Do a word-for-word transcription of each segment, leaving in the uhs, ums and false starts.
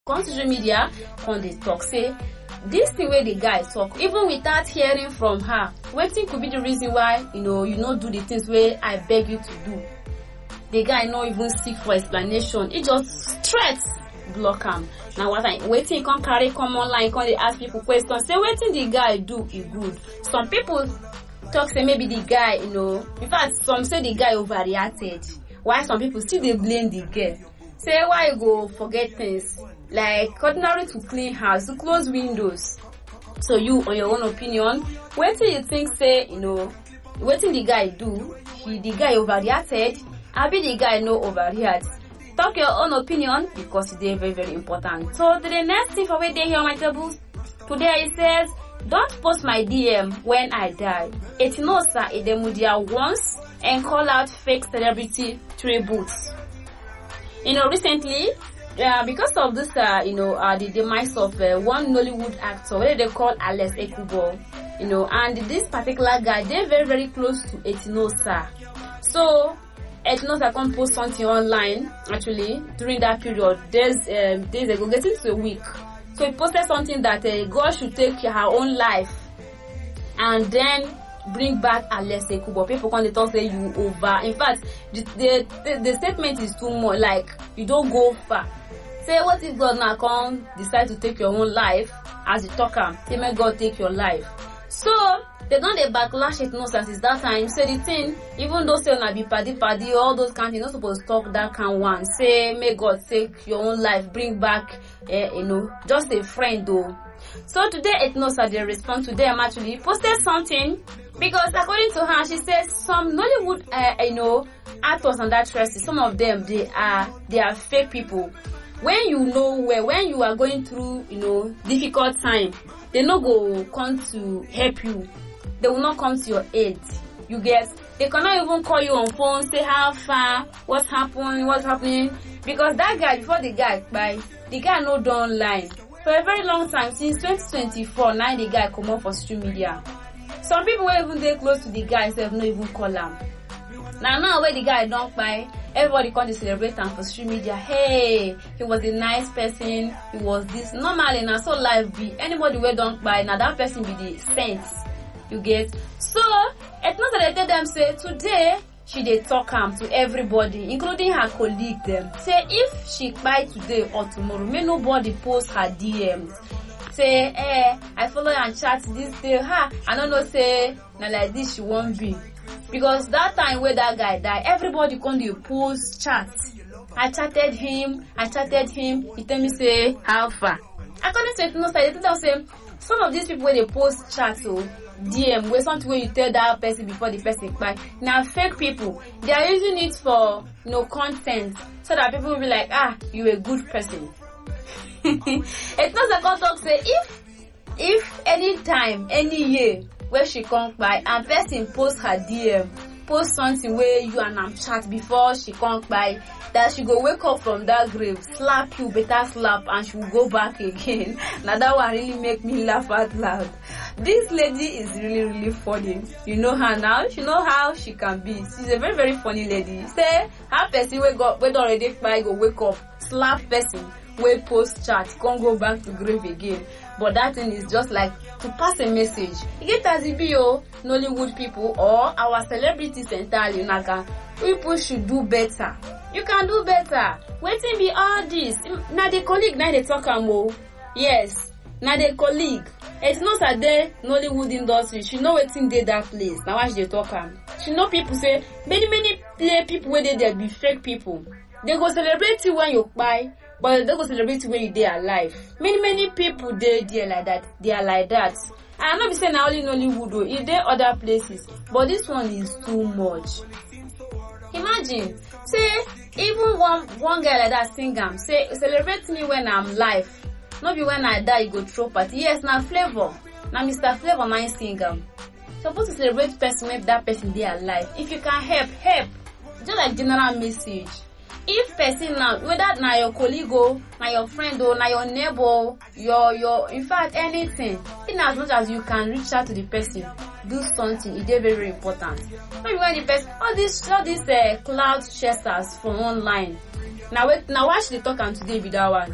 come social media come dey talk say this thing wey the guy talk, even without hearing from her, wetin could be the reason why you know you no do the things wey I beg you to do. The guy no even seek for explanation, he just straight block am. Na what I wetin he come carry come online come dey ask people questions, say wetin the guy do e good. Some people talk say maybe the guy, you know, in fact some say the guy overreacted, while some people still dey blame the girl, say why you go forget things like ordinary to clean house, to close windows. So you, on your own opinion, wetin you think say, you know, wetin the guy do, he the guy overreacted, abi the guy no overreact? Talk your own opinion because they are very very important. So the next thing for we dey here on my table today, it says, don't post my D M when I die. Etinosa Edemudia wants and call out fake celebrity tributes. You know, recently, uh, because of this, uh, you know, uh, the demise of uh, one Nollywood actor, what they call Alex Ekubo, you know, and this particular guy, they're very very close to Etinosa. So Etinosa come post something online actually during that period, days um, days ago, getting to a week. So he posted something that uh, God should take her own life and then bring back Alex Ekubo. People come they talk say you over. In fact, the, the the statement is too much. Like you don't go far. Say what if God now come decide to take your own life as you talk am? Say may God take your life. So they don't they backlash it no since that time. Say the thing, even though say na be paddy paddy, all those kind, you're not supposed to talk that kind one. Say may God take your own life, bring back, eh, you know, just a friend though. So today Etinosa they respond to them actually posted something because according to her, she says some Nollywood, uh, you know, actors and actresses, some of them they are they are fake people. When you know where, when you are going through, you know, difficult time, they no go come to help you. They will not come to your aid. You get, they cannot even call you on phone, say how far, what's happening, what's happening. Because that guy, before the guy by the guy no done line. For a very long time, since twenty twenty-four, now the guy come up for social media. Some people were even there close to the guy, so have no even call him. Now, now where the guy don't buy, everybody come to celebrate him for social media. Hey, he was a nice person. He was this. Normally, now so life be. Anybody where don't buy, now that person be the saint. You get? So, it's not that I tell them, say, today, she dey talk am to everybody, including her colleague them. Say, if she buy today or tomorrow, may nobody post her D Ms. Say, eh, I follow and chat this day. Ha, I don't know, say, now like this she won't be. Because that time where that guy died, everybody come to post chat. I chatted him, I chatted him, he tell me say, how far? According to Etinosa, they tell them say, some of these people where they post chat, so D M, where something where you tell that person before the person buy. Now fake people, they are using it for you know content, so that people will be like, ah, you a good person. It's not a talk say if if any time, any year where she come by and person post her D M, post something where you and am chat before she come by, that she go wake up from that grave, slap you, better slap, and she will go back again. Now that one really make me laugh out loud. This lady is really really funny. You know her now. She know how she can be. She's a very very funny lady. Say her person we got we already by go wake up, slap person, we post chat, can't go back to grave again. But that thing is just like to pass a message. You get as it be oh, Nollywood people or our celebrities entirely, Naga. People should do better. You can do better. Waiting be all this. Now the colleague now they talk about. Yes. Now the colleague. It's not that they Nollywood industry. She know waiting there that place. Now why they talk am? She know people say many many play people where they there be fake people. They go celebrate you when you buy, but they go celebrate you when you there alive. Many many people they there like that. They are like that. I'm not be saying now only Nollywood though. If there other places, but this one is too much. Imagine, say even one one guy like that sing am, say celebrate me when I'm live. Not be when I die you go throw party. Yes, now Flavor. Now Mister Flavor my sing am. Supposed to celebrate person when that person they alive. If you can help, help. Just like general message. If person now, whether now your colleague or now your friend or now your neighbor, your your in fact anything, in as much as you can reach out to the person, do something. It is very very important. Maybe when the person, all these all these uh, cloud chasers from online. Now wait, now watch the talk and today be that one.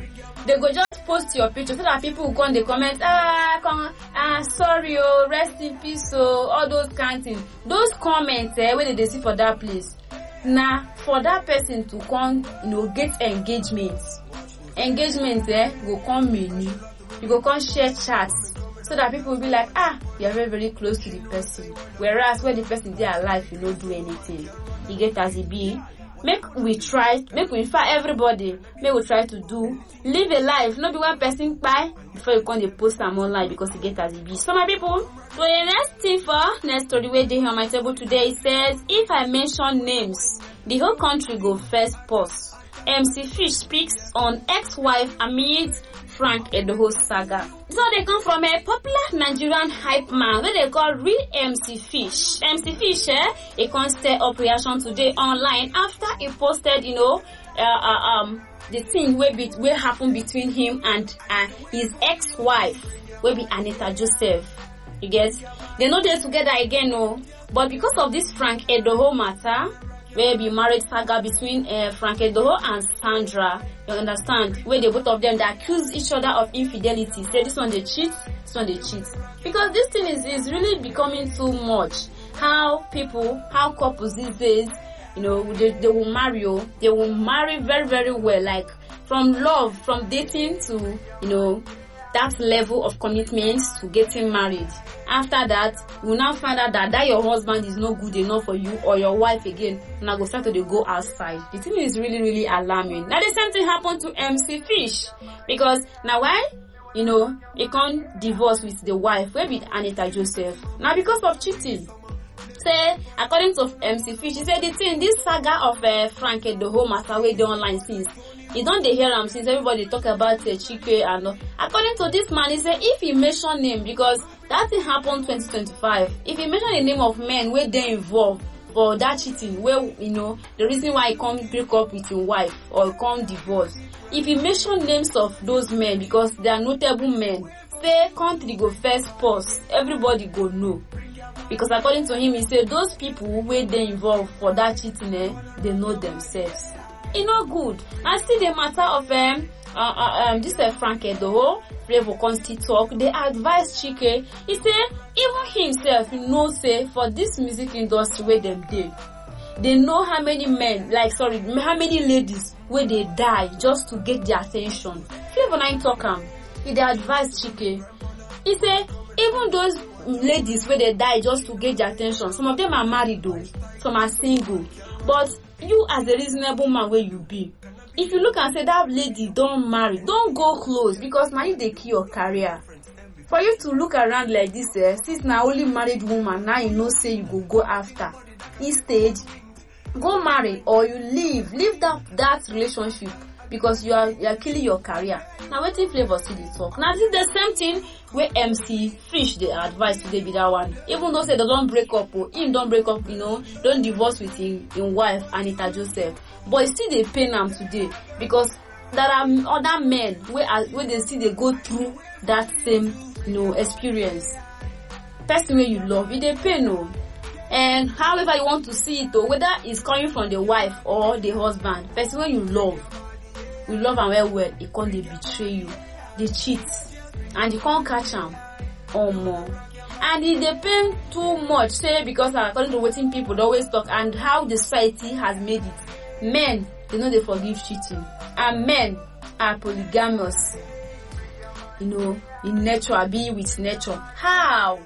they go just post your picture so that people will come dey comment, ah come ah sorry oh, rest in peace oh, all those kind things. Those comments eh, wey they dey see for that place, na for that person to come, you know, get engagement. Engagement eh go come many. You go come share chats so that people will be like, ah, you are very very close to the person. Whereas when the person dey alive, you don't do anything. You get as it be. Make we try, make we invite everybody, make we try to do, live a life, not be one person buy before you come dey post am online because you get as it be. So my people, so the next thing for next story wey dey here on my table today, it says, if I mention names, the whole country go first pause. M C Fish speaks on ex-wife amid Frank Edoho saga. So they come from a popular Nigerian hype man wey they call Real M C Fish. M C Fish, eh, he can stir up reaction today online after he posted, you know, uh, uh, um, the thing wey be wey happen between him and uh, his ex-wife, wey be Anita Joseph. You get? They know they're together again, no. But because of this Frank Edoho matter, where be marriage saga between uh, Frank Edoho and Sandra, you understand? Where the both of them, they accuse each other of infidelity. Say this one they cheat, this one they cheat. Because this thing is, is really becoming too much. How people, how couples these days, you know, they, they will marry, they will marry very, very well. Like from love, from dating to, you know, that level of commitment to getting married. After that, you will now find out that, that your husband is not good enough for you or your wife again. Now go start to go outside. The thing is really, really alarming. Now the same thing happened to M C Fish. Because now why? You know, he can't divorce with the wife, where with Anita Joseph. Now because of cheating. Say, according to M C Fish, he said the thing, this saga of uh, Frank Edoho matter wey dey online since. You don't dey hear am since everybody talk about uh, Chike and uh, according to this man, he said if he mention name, because that thing happened twenty twenty-five. If he mention the name of men where they involved for that cheating, where you know the reason why he can't break up with your wife or can't divorce. If he mention names of those men because they are notable men, say country go first pause, everybody go know. Because according to him, he said those people where they involved for that cheating, eh, they know themselves. It's not good. And still the matter of um, uh, uh, um this uh, Frank Edoho, Flavor Consti talk, they advise Chike. He said even himself knows say for this music industry where them did, they know how many men, like sorry, how many ladies where they die just to get their attention. Flavor Nine talk am. He they advise Chike. He said even those ladies where they die just to get their attention, some of them are married though, some are single. But you as a reasonable man where you be, if you look and say that lady don't marry, don't go close, because now they kill your career. For you to look around like this, eh, since now only married woman, now you know say you go go after. Instead, go marry or you leave, leave that that relationship because you are you are killing your career. Now waiting Flavor see the talk. Now this is the same thing where M C Fish they advise today be that one. Even though say they don't break up, or him don't break up, you know, don't divorce with him, him wife Anita Joseph. But still they pain them today because there are other men where where they see they go through that same, you know, experience. Person where you love, it they pain no. And however you want to see it, though, whether it's coming from the wife or the husband, person where you love. You love and well well, it can't they betray you, they cheat, and you can't catch them or more. And it depends too much, say because according to what people they always talk and how the society has made it. Men, they know they forgive cheating, and men are polygamous. You know, in nature, be with nature. How?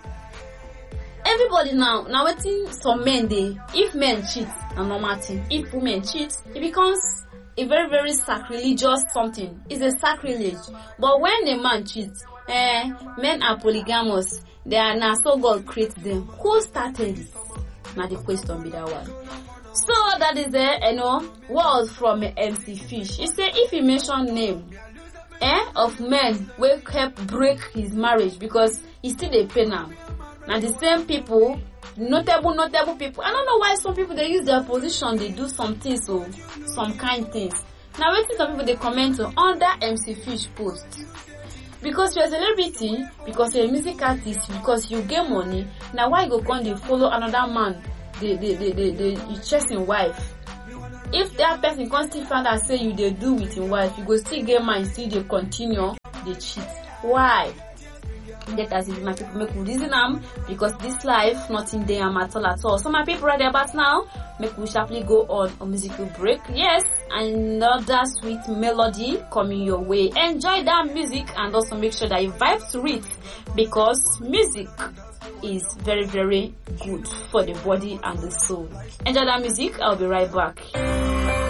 Everybody now, now waiting some men they, if men cheat, a normal thing. If women cheat, it becomes a very, very sacrilegious something. It's a sacrilege. But when a man cheats, eh, men are polygamous. They are now so God creates them. Who started it? Now the question be that one. So that is the, you know, words from M C Fish. He said if he mention name, eh, of men will help break his marriage because he still a penal. Now the same people, notable, notable people. I don't know why some people they use their position, they do some things, so some kind things. Now waiting some people they comment on under M C Fish post. Because you're a celebrity, because you're a music artist, because you get money, now why go come they follow another man, they they they they, they you chasing wife. if that person come still find out say you dey do with him wife, you go still get mind still dey continue dey cheat. Why? Get as if my people make we reason am, because this life nothing dey am at all at all. So my people right about now, make we sharply go on a musical break. Yes, another sweet melody coming your way. Enjoy that music and also make sure that you vibe to it, because music is very very good for the body and the soul. Enjoy that music. I'll be right back.